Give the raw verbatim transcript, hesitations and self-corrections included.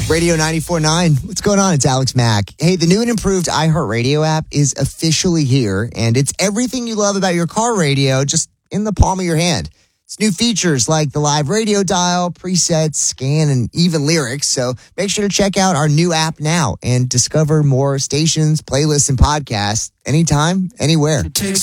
Radio ninety-four point nine. What's going on? It's Alex Mack. Hey, the new and improved iHeartRadio app is officially here, and it's everything you love about your car radio just in the palm of your hand. It's new features like the live radio dial, presets, scan, and even lyrics. So make sure to check out our new app now and discover more stations, playlists, and podcasts anytime, anywhere. It takes